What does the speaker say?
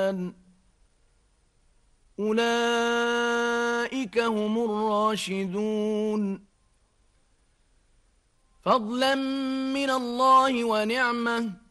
القرآن أولئك هم الراشدون فضلا من الله ونعمة